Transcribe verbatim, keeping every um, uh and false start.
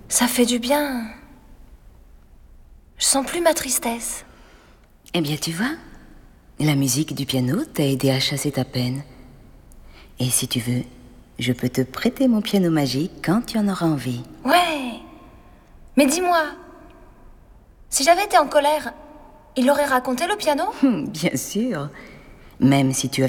Ça fait du bien. Je sens plus ma tristesse. Eh bien, tu vois, la musique du piano t'a aidé à chasser ta peine. Et si tu veux, je peux te prêter mon piano magique quand tu en auras envie. Ouais. Mais dis-moi, si j'avais été en colère, il aurait raconté le piano ? Bien sûr. Même si tu as